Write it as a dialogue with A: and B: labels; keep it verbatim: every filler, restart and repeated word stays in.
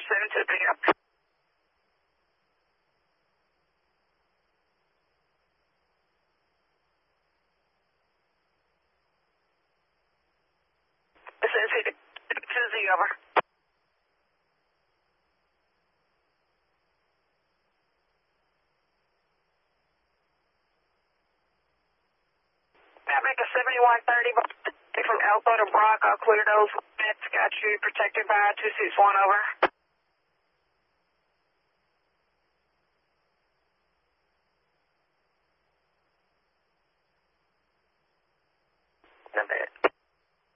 A: seven two three up. This is Susie, over. America seventy-one thirty from Alpha to Brock. I'll clear those. It's got you protected by two six one, over.